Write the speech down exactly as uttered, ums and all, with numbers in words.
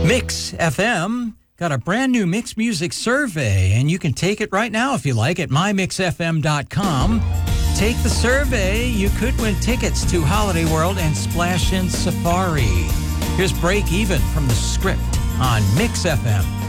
Mix F M got a brand new Mix Music survey, and you can take it right now if you like at my mix f m dot com. Take the survey. You could win tickets to Holiday World and Splash in Safari. Here's Break Even from The Script on Mix F M.